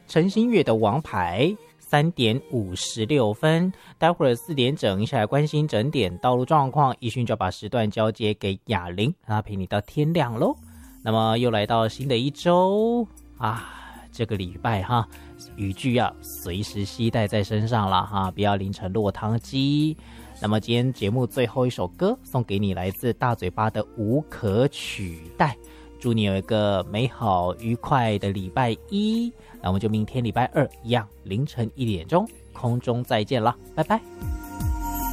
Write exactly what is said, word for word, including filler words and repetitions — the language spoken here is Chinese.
陈星月的王牌。三点五十六分，待会儿四点整一起来关心整点道路状况，一迅就把时段交接给雅玲，让她陪你到天亮咯。那么又来到新的一周啊，这个礼拜哈，雨具要随时携带在身上了哈，不要淋成落汤鸡。那么今天节目最后一首歌送给你，来自大嘴巴的无可取代。祝你有一个美好愉快的礼拜一，那我们就明天礼拜二一样凌晨一点钟空中再见了，拜拜。